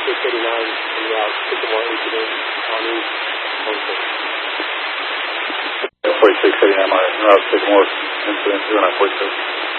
4689 in the Sycamore incident on East 4689 on Sycamore incident 0946.